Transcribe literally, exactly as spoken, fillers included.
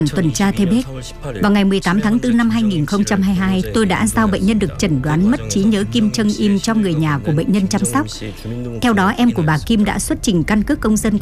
tuần tra Thebes. Vào ngày mười tám tháng tư năm hai nghìn không trăm hai mươi hai, tôi đã giao bệnh nhân được chẩn đoán mất trí nhớ Kim Jong-im cho người nhà của bệnh nhân chăm sóc. Theo đó, em của bà Kim đã xuất trình căn cước công dân